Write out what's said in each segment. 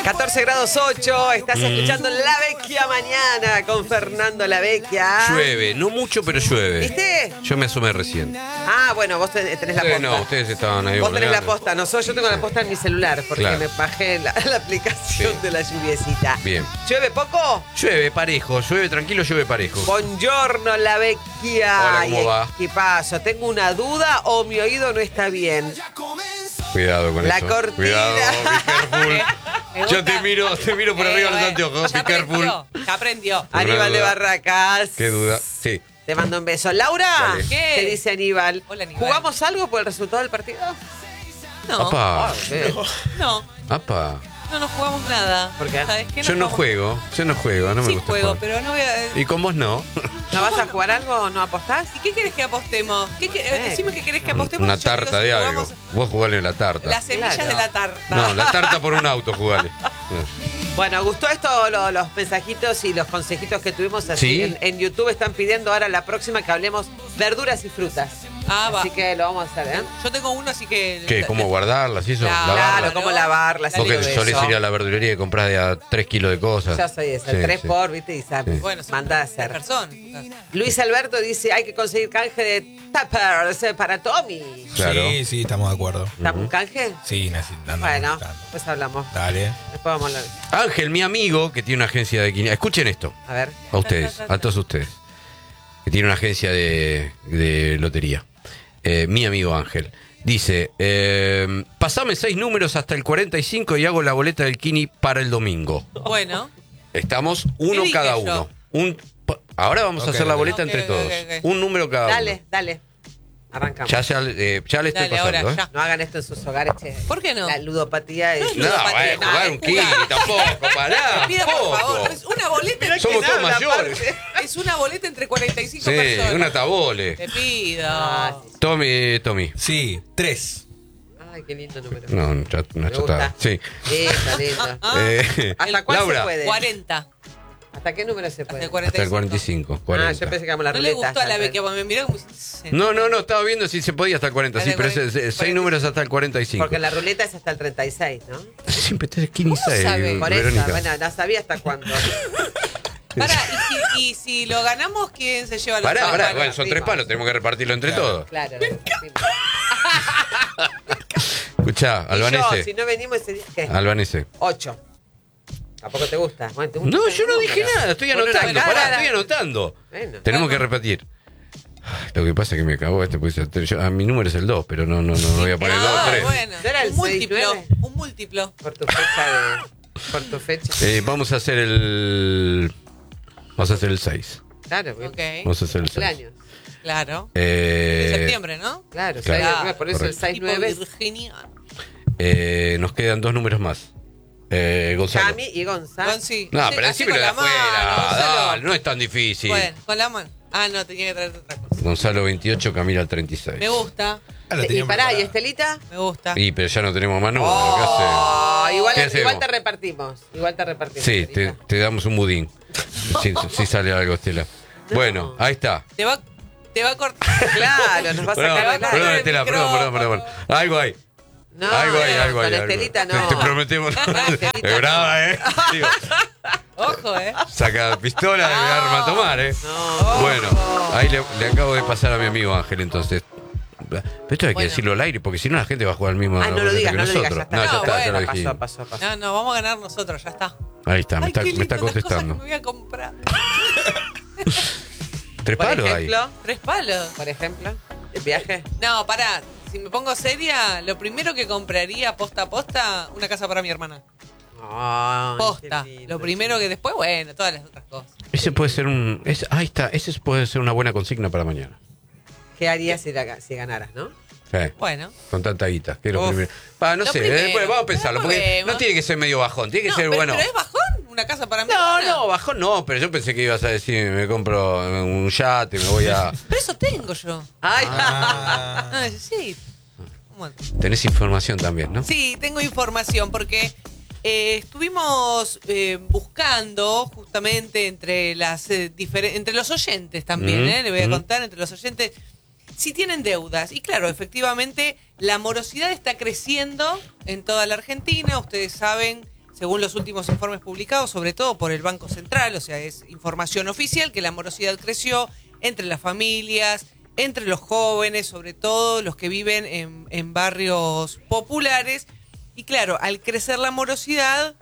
14 grados 8, estás escuchando La Vecchia Mañana con Fernando La Vecchia. Llueve, no mucho, pero llueve. ¿Viste? Yo me asomé recién. Ah, bueno, vos tenés la posta. No, ustedes estaban ahí. Vos tenés la volando. posta, yo tengo la posta en mi celular porque Claro. me bajé la aplicación Sí. de la lluviecita. Bien. ¿Llueve poco? Llueve parejo, llueve tranquilo, llueve parejo. Buongiorno, La Vecchia. Hola, ¿cómo va? ¿Qué pasa? ¿Tengo una duda o mi oído no está bien? Cuidado con La eso. cortina. Cuidado, be careful. Me Yo gusta. te miro por arriba los anteojos. Ya Be careful. aprendió, ya aprendió. Aníbal de duda. Barracas. Qué duda. Sí. Te mando un beso. Laura, Dale. ¿Qué? ¿qué dice Aníbal? Hola, Aníbal. ¿Jugamos algo por el resultado del partido? No, Apa. no, Apa. no nos jugamos nada. ¿Por qué? ¿Sabes qué? Yo no juego, no me Sí gusta juego, jugar. pero no voy a... ¿Y con vos no? ¿No vas a jugar algo o no apostás? ¿Y qué querés que apostemos? Decime qué querés que apostemos. Una Yo digo, tarta si de algo. jugamos Vos jugale la tarta. Las semillas Claro. de la tarta. No, la tarta por un auto, jugale. Bueno, gustó esto, los mensajitos y los consejitos que tuvimos así ¿Sí? en YouTube. Están pidiendo ahora la próxima que hablemos verduras y frutas. Ah, va. Así que lo vamos a hacer, ¿eh? Yo tengo uno, así que... ¿Qué? ¿Cómo guardarlas y eso? Claro, Lavarlas. Claro, cómo lavarlas. Vos y que todo solés eso. ir a la verdulería y compras de a 3 kilos de cosas. Ya soy esa, Sí, 3 sí. por, ¿viste? Y sabes, Sí. Bueno, son manda a tres hacer. personas. Luis Alberto dice, hay que conseguir canje de tuppers para Tommy. Claro. Sí, estamos de acuerdo. ¿Dame un canje? Sí, necesitamos. Bueno, pues hablamos. Dale. Después vamos a hablar. Ángel, mi amigo, que tiene una agencia de quiniela. Escuchen esto, A ver. a ustedes, a todos ustedes. Que tiene una agencia de lotería. Mi amigo Ángel. Dice, pasame 6 números hasta el 45 y hago la boleta del Kini para el domingo. Bueno, Estamos uno dije cada yo? uno. Ahora vamos a Ok, hacer la ok. boleta Ok, entre ok, todos. ok. Un número cada Dale, uno. dale. Arrancamos. Ya le estoy Dale, pasando, ahora, ¿eh? ya. No hagan esto en sus hogares, che. ¿Por qué no? La ludopatía es... No, Ludopatía, bueno, jugar no, un Kini tampoco, pará. Pida, por poco. favor. Es una boleta. Somos todos habla, mayores. aparte. Es una boleta entre 45 Sí, personas. una tabole. Te pido. Ah, sí. Tommy. Sí, 3. Ay, qué lindo número. No, una Me chotada. gusta. Sí. Lindo, lindo. ¿Hasta cuál Laura. se puede? 40. ¿Hasta qué número se puede? Hasta el Hasta el 45. 45, 40. Ah, yo pensé que éramos la No le ruleta. gustó a la ya, Vecchia, porque me miró como... No, estaba viendo si se podía hasta el 40, sí, Hasta el pero es 6 40. números hasta el 45. Porque la ruleta es hasta el 36, ¿no? Siempre tenés Kini ¿Cómo 6, sabe? Por eso, Verónica. bueno, no sabía hasta cuándo. Pará, y si lo ganamos, ¿quién se lleva los Pará, palos? bueno, son 3 palos, tenemos que repartirlo entre todos. Claro. Escuchá, Y yo, Albanese. si no venimos ese día, ¿qué? Albanese. 8. ¿Tampoco te gusta? Bueno, te gusta No, el yo no número. dije nada, estoy Pon una anotando, cara. pará, estoy anotando. Bueno. Tenemos que repetir. Ay, lo que pasa es que me cagó pues, mi número es el 2, pero no voy a poner el 2, Ah, 3. bueno. ¿No era el Un múltiplo. 6-9? Un múltiplo. Por tu fecha de... Por tu fecha. Vamos a hacer el... Vamos a hacer el 6. Claro, Ok. Vamos a hacer el 6. cumpleaños. Claro. De septiembre, ¿no? Claro, Claro. 6-9, por eso Correcto. el Tipo 6-9. virginiano. Nos quedan 2 números más. Gonzalo. Cami y Gonzalo. Sí. No, Sí, pero así decímelo con de la afuera. mano, Gonzalo. Dale, no es tan difícil. Bueno, con la mano. Ah, no, tenía que traer otra cosa. Gonzalo 28, Camila 36. Me gusta, Y pará, ¿y Estelita? me gusta. Y pero ya no tenemos más números. Oh, ¿Qué igual hacemos? te repartimos. Igual te repartimos. Sí, Estelita. te damos un budín. Si sale algo, Estela. Bueno, ahí está. Te va a cortar. Claro, nos va a Perdón, sacar el perdón, aire. Estela, perdón. Algo hay. No, Algo hay. con algo. Estelita no. Te prometemos. Estelita Es brava, Digo, Ojo, saca pistola de arma a tomar, No. Bueno, ahí le acabo de pasar a mi amigo Ángel, entonces. Pero esto hay que Bueno. decirlo al aire, porque si no la gente va a jugar al mismo Ah, no lo digas, que no lo digas, nosotros. ya No, está. ya está, ya bueno, lo dijimos. Pasó. No, vamos a ganar nosotros, ya está. Ahí está, me Ay, está, qué me está lindo, las cosas que contestando. me voy a comprar. 3 Por palos ahí. ejemplo, 3 palos. por ejemplo, el viaje. No, pará. Si me pongo seria, lo primero que compraría posta a posta, una casa para mi hermana. Ay, Posta. qué lindo. Lo primero que después, bueno, todas las otras cosas. Ese puede ser ahí está, ese puede ser una buena consigna para mañana. ¿Qué harías si ganaras, no? Bueno. Con tanta guita, que es lo Uf. primero. No Lo sé, primero. después vamos a pensarlo, porque Probemos. no tiene que ser medio bajón, tiene que No, ser pero, bueno. ¿pero es bajón? ¿Una casa para mi No, hermana? no, bajón no, pero yo pensé que ibas a decir, me compro un yate, me voy a... Pero eso tengo yo. Ay, Ah, sí. Bueno. Tenés información también, ¿no? Sí, tengo información porque estuvimos buscando justamente entre entre los oyentes también, le voy a contar, entre los oyentes, si tienen deudas. Y claro, efectivamente, la morosidad está creciendo en toda la Argentina. Ustedes saben, según los últimos informes publicados, sobre todo por el Banco Central, o sea, es información oficial, que la morosidad creció entre las familias, entre los jóvenes, sobre todo los que viven en barrios populares. Y claro, al crecer la morosidad,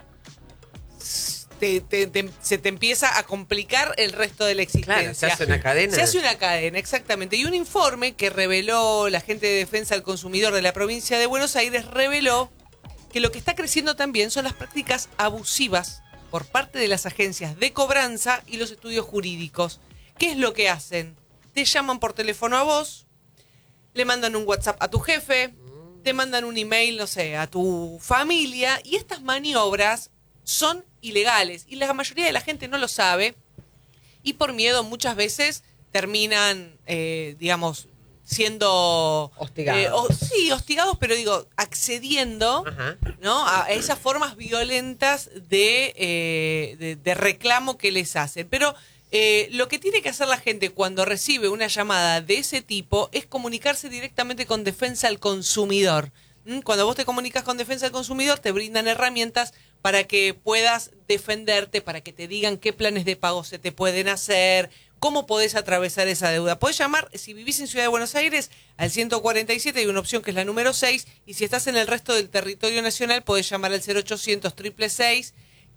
se te empieza a complicar el resto de la existencia. Claro, se hace una cadena. Se hace una cadena, exactamente. Y un informe que reveló la gente de defensa del consumidor de la provincia de Buenos Aires reveló que lo que está creciendo también son las prácticas abusivas por parte de las agencias de cobranza y los estudios jurídicos. ¿Qué es lo que hacen? Te llaman por teléfono a vos, le mandan un WhatsApp a tu jefe, te mandan un email, no sé, a tu familia, y estas maniobras son ilegales y la mayoría de la gente no lo sabe y por miedo muchas veces terminan, digamos, siendo hostigados. Sí, hostigados, pero digo, accediendo, Ajá. ¿no? A esas formas violentas de reclamo que les hacen. Pero lo que tiene que hacer la gente cuando recibe una llamada de ese tipo es comunicarse directamente con Defensa al Consumidor. Cuando vos te comunicas con Defensa al Consumidor, te brindan herramientas para que puedas defenderte, para que te digan qué planes de pago se te pueden hacer, cómo podés atravesar esa deuda. Podés llamar, si vivís en Ciudad de Buenos Aires, al 147, hay una opción que es la número 6, y si estás en el resto del territorio nacional, podés llamar al 0800-666-1518.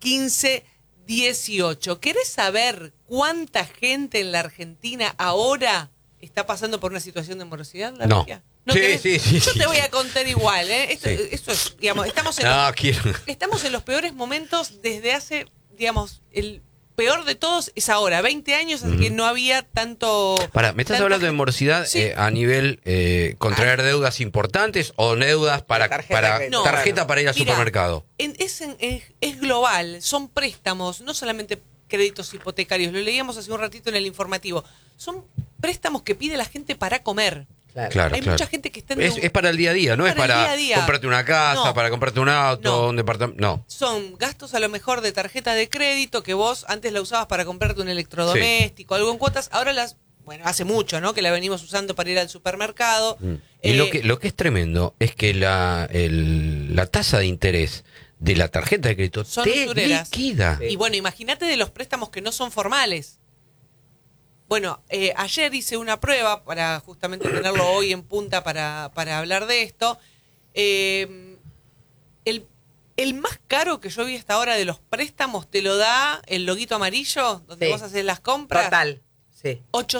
¿Querés saber cuánta gente en la Argentina ahora está pasando por una situación de morosidad? No. ¿No Sí, querés? sí, sí, Yo sí. te voy a contar igual, ¿eh? Sí. Esto es, digamos, estamos en los peores momentos desde hace, digamos, el peor de todos es ahora, 20 años, así que no había tanto... ¿Me estás tanta hablando de gente. morosidad Sí. a nivel contraer deudas importantes o deudas para Tarjeta de No. tarjeta para ir al Mirá, supermercado? Es global, son préstamos, no solamente créditos hipotecarios, lo leíamos hace un ratito en el informativo, son préstamos que pide la gente para comer. Claro, Hay claro. mucha gente que está en Es para el día a día, no es para el para día a día. comprarte una casa, No. para comprarte un auto, No. un departamento. No. Son gastos a lo mejor de tarjeta de crédito que vos antes la usabas para comprarte un electrodoméstico, algo en cuotas, ahora bueno, hace mucho, ¿no? Que la venimos usando para ir al supermercado. Y lo que es tremendo es que la tasa de interés de la tarjeta de crédito Son te usureras. liquida. Y bueno, imagínate de los préstamos que no son formales. Bueno, ayer hice una prueba para justamente tenerlo hoy en punta para hablar de esto. El más caro que yo vi hasta ahora de los préstamos te lo da el loguito amarillo, donde Sí. vos haces las compras. Total, sí.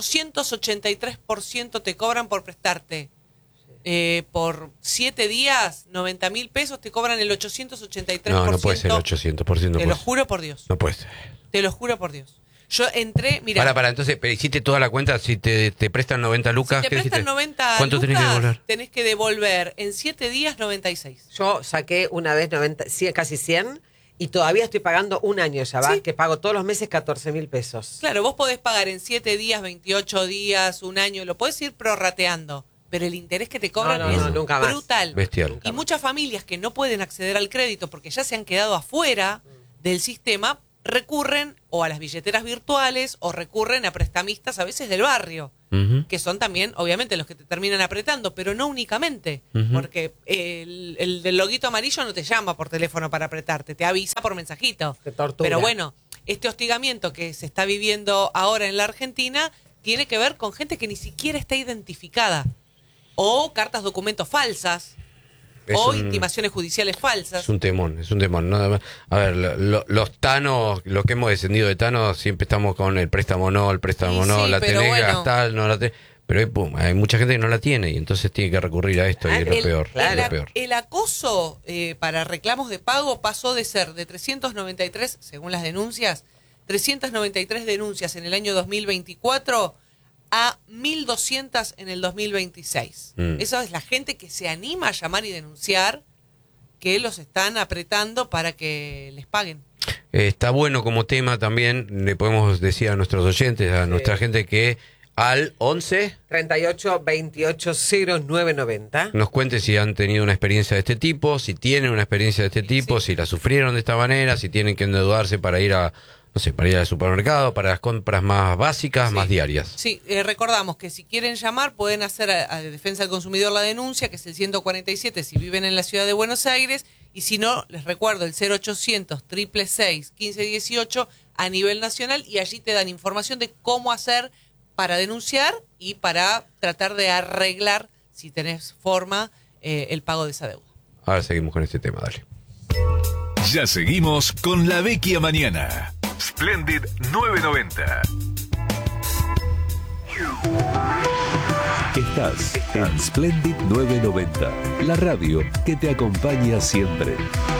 883% te cobran por prestarte. Por 7 días, 90.000 pesos, te cobran el 883%. No puede ser 800%. Te lo juro por Dios. No puede ser. Te lo juro por Dios. Yo entré, mira. Entonces, pero hiciste toda la cuenta, si te prestan 90 lucas, Si te ¿qué prestan hiciste? 90 ¿Cuánto tenés que lucas, devolver? tenés que devolver en 7 días 96. Yo saqué una vez 90, casi 100 y todavía estoy pagando un año ya, ¿va? Sí. Que pago todos los meses 14.000 pesos. Claro, vos podés pagar en 7 días, 28 días, un año, lo podés ir prorrateando, pero el interés que te cobran No, es nunca más. brutal. Bestial. Y muchas familias que no pueden acceder al crédito porque ya se han quedado afuera del sistema, recurren o a las billeteras virtuales o recurren a prestamistas a veces del barrio, Ujú. que son también, obviamente, los que te terminan apretando, pero no únicamente, Ujú. porque el del loguito amarillo no te llama por teléfono para apretarte, te avisa por mensajito. Te tortura. Pero bueno, este hostigamiento que se está viviendo ahora en la Argentina tiene que ver con gente que ni siquiera está identificada, o cartas documentos falsas, Es o un- intimaciones judiciales falsas. Es un temón, es un temón. ¿No? A ver, los tanos, lo que hemos descendido de tanos, siempre estamos con el préstamo no, el préstamo Y no, sí, la pero tenés, bueno. gastar, no la tenés. Pero hay, pum, hay mucha gente que no la tiene y entonces tiene que recurrir a esto y es lo peor. claro. Es lo peor. El acoso para reclamos de pago pasó de ser de 393, según las denuncias, 393 denuncias en el año 2024 a 1.200 en el 2026. Esa es la gente que se anima a llamar y denunciar que los están apretando para que les paguen. Está bueno como tema también, le podemos decir a nuestros oyentes, a nuestra gente que al 11 38 28 0990. nos cuente si han tenido una experiencia de este tipo, si tienen una experiencia de este tipo, si la sufrieron de esta manera, si tienen que endeudarse para ir a, no sé, para ir al supermercado, para las compras más básicas, Sí. más diarias. Sí, recordamos que si quieren llamar pueden hacer a Defensa del Consumidor la denuncia, que es el 147 si viven en la ciudad de Buenos Aires, Y si no, les recuerdo el 0800-666-1518 a nivel nacional, y allí te dan información de cómo hacer para denunciar y para tratar de arreglar, si tenés forma, el pago de esa deuda. Ahora seguimos con este tema, dale. Ya seguimos con La Vecchia Mañana. Splendid 990. Estás en Splendid 990, la radio que te acompaña siempre.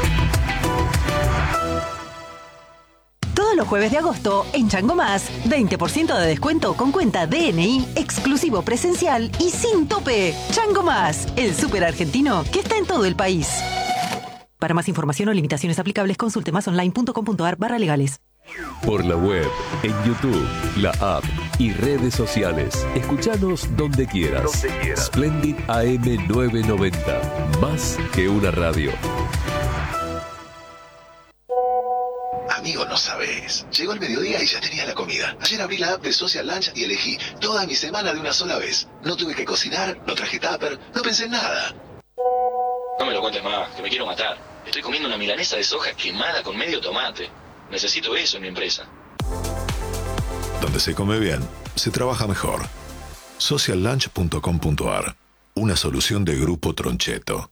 Todos los jueves de agosto, en Chango Más, 20% de descuento con cuenta DNI, exclusivo presencial y sin tope. Chango Más, el súper argentino que está en todo el país. Para más información o limitaciones aplicables, consulte másonline.com.ar/legales. Por la web, en YouTube, la app y redes sociales. Escuchanos donde quieras. Splendid AM 990, más que una radio. Amigo, no sabes. Llegó el mediodía y ya tenía la comida. Ayer abrí la app de Social Lunch y elegí toda mi semana de una sola vez. No tuve que cocinar, no traje tupper, no pensé en nada. No me lo cuentes más, que me quiero matar. Estoy comiendo una milanesa de soja quemada con medio tomate. Necesito eso en mi empresa. Donde se come bien, se trabaja mejor. Sociallunch.com.ar. Una solución de Grupo Troncheto.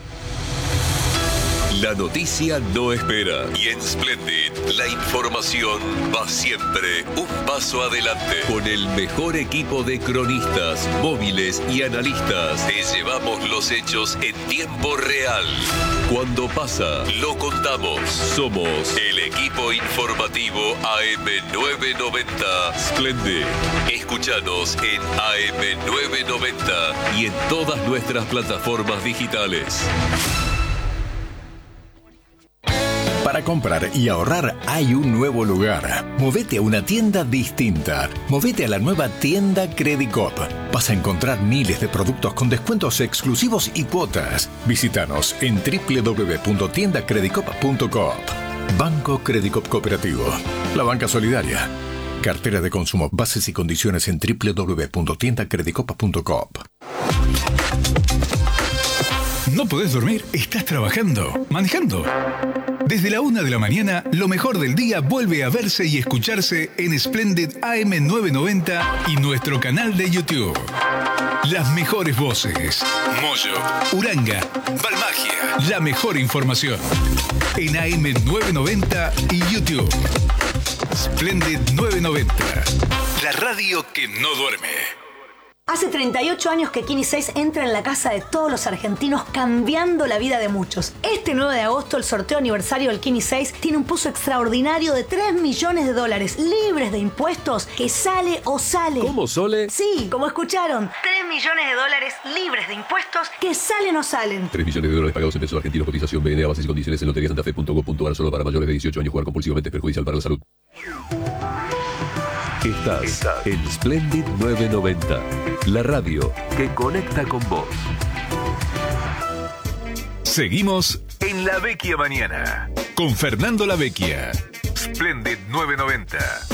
La noticia no espera y en Splendid la información va siempre un paso adelante. Con el mejor equipo de cronistas, móviles y analistas te llevamos los hechos en tiempo real. Cuando pasa, lo contamos. Somos el equipo informativo AM990 Splendid. Escúchanos en AM990 y en todas nuestras plataformas digitales. Para comprar y ahorrar hay un nuevo lugar. Movete a una tienda distinta. Movete a la nueva tienda Credicop. Vas a encontrar miles de productos con descuentos exclusivos y cuotas. Visítanos en www.tiendacredicop.coop. Banco Credicop Cooperativo. La banca solidaria. Cartera de consumo. Bases y condiciones en www.tiendacredicop.coop. ¿No podés dormir? ¿Estás trabajando? ¿Manejando? Desde la 1 de la mañana, lo mejor del día vuelve a verse y escucharse en Splendid AM990 y nuestro canal de YouTube. Las mejores voces. Moyo, Uranga, Balmagia. La mejor información. En AM990 y YouTube. Splendid 990. La radio que no duerme. Hace 38 años que Kini 6 entra en la casa de todos los argentinos, cambiando la vida de muchos. Este 9 de agosto, el sorteo aniversario del Kini 6 tiene un pozo extraordinario de $3 millones libres de impuestos, que sale o sale. ¿Cómo, Sole? Sí, como escucharon, $3 millones libres de impuestos, que salen o salen. $3 millones pagados en pesos argentinos. Cotización BNA, bases y condiciones en loteriasantafe.gov.ar. Solo para mayores de 18 años. Jugar compulsivamente es perjudicial para la salud. Estás en Splendid 990, la radio que conecta con vos. Seguimos en La Vecchia Mañana con Fernando La Vecchia. Splendid 990.